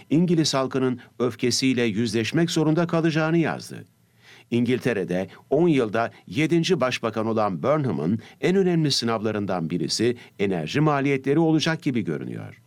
İngiliz halkının öfkesiyle yüzleşmek zorunda kalacağını yazdı. İngiltere'de 10 yılda 7. başbakan olan Burnham'ın en önemli sınavlarından birisi enerji maliyetleri olacak gibi görünüyor.